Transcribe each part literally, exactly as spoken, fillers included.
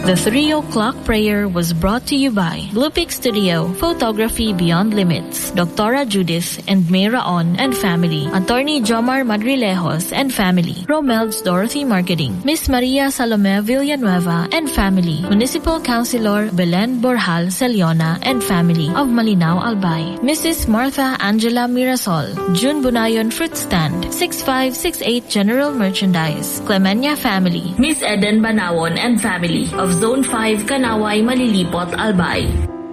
The three o'clock prayer was brought to you by Lupik Studio, Photography Beyond Limits, Doctora Judith and Mayra On and family, Attorney Jomar Madrilejos and family, Romel's Dorothy Marketing, Miss Maria Salome Villanueva and family, Municipal Councilor Belen Borjal Celiona and family of Malinao Albay, Missus Martha Angela Mirasol, June Bunayon Fruit Stand, six five six eight General Merchandise, Clemenya family, Miss Eden Banawon and family of Zone five Kanaway Malilipot Albay.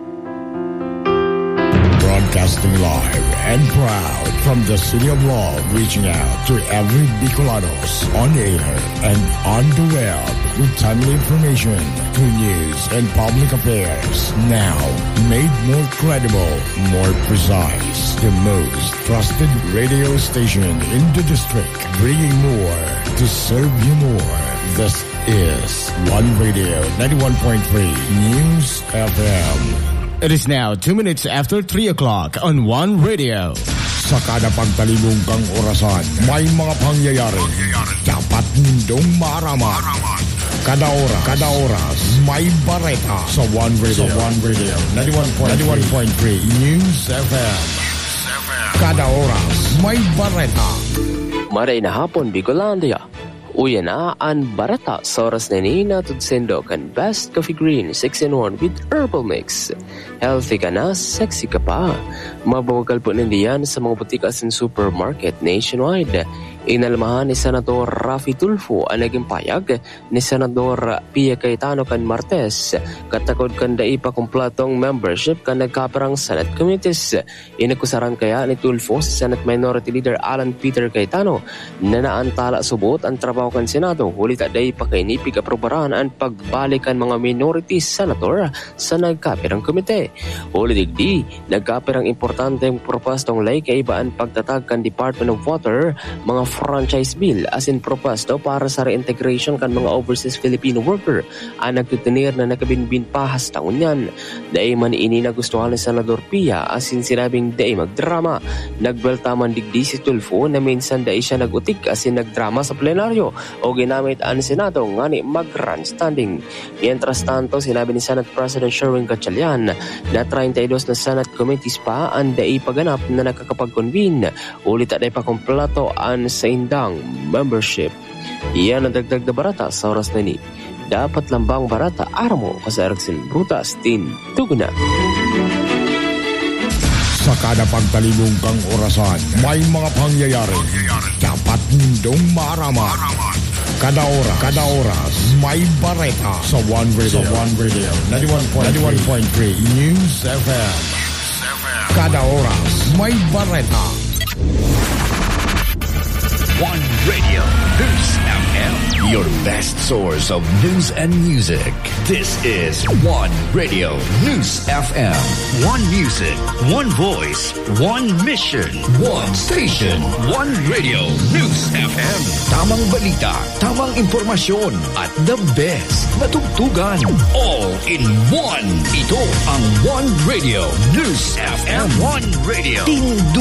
Broadcasting live and proud from the City of Love, reaching out to every Bicolanos on air and on the web with timely information, true news and public affairs. Now made more credible, more precise, the most trusted radio station in the district, bringing more to serve you more. This is One Radio ninety-one point three News F M. It is now two minutes after three o'clock on One Radio. Sa kada pagtalibong kang orasan, may mga pangyayari dapat nindong maaraman. Kada oras, kada oras, may bareta sa One Radio, sa One Radio ninety-one point three News F M. Kada oras, may bareta. Maray na hapon, Bicolandia. Uyan na ang barata sa oras na nina tudsendo kan Best Coffee Green six in one with herbal mix. Healthy ka na, sexy ka pa. Mabawagal po nindiyan sa mga butikas and supermarket nationwide. Inalmahan ni Senador Raffy Tulfo ang naging payag ni Senador Pia Cayetano kan Martes. Katakod kan dai pa kumplatong membership kan nagkaparang Senate committees. Inakusaran kaya ni Tulfo sa Senate Minority Leader Alan Peter Cayetano na naantala subot ang trabaho kan Senado. Huli ta dai pa kay nipig aprobaran ang pagbalikan mga minority senator sa nagkapirang komite. Huli digdi, nagkapirang importanteng propostong lay kaibaan pagtatag kan Department of Water, mga franchise bill as in proposed para sa reintegration kan mga overseas Filipino worker ang nagtutunir na nakabinbin pahas taon yan. Daay man ini nagustuhan ni Senador Pia as in sinabing daay magdrama. Nagbeltaman digdi si Tulfo na minsan daay siya nagutik as in nagdrama sa plenaryo o ginamit ang Senado nga ni mag-grandstanding. Mientras tanto, sinabi ni Senate President Sherwin Gatchalian na thirty-two na Senate committees pa ang daay paganap na nakakapag-convene. Ulit aday pa kumplato ang sa indang membership. Iyan ang dagdag na barata sa oras na ni. Dapat lambang barata armo kasi Erickson Brutas tin tuguna. Sa kada pagtalibong kang orasan, may mga pangyayari dapat nindong maaraman. Kada oras, kada oras, may bareta sa One Radio, sa One Radio ninety-one point three News F M. Kada oras, may bareta. One Radio News F M, your best source of news and music. This is One Radio News F M. One music, one voice, one mission, one station. One Radio News F M. Tamang balita, tamang impormasyon, at the best na tugtugan. All in one. Ito ang One Radio News F M. One Radio. Tindu